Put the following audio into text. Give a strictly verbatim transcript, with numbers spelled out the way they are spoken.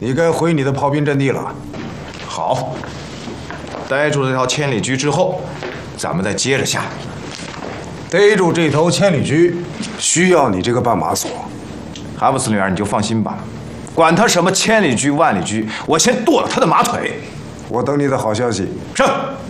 你该回你的炮兵阵地了。 好，逮住这条千里驹之后，咱们再接着下。 逮住这头千里驹，需要你这个绊马索。 韩副司令员，你就放心吧，管他什么千里驹万里驹，我先剁了他的马腿。 我等你的好消息。 是。